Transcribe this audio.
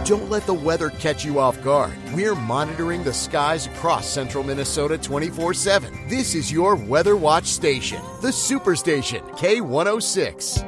Don't let the weather catch you off guard. We're monitoring the skies across central Minnesota 24/7. This is your Weather Watch station, the Superstation, K106.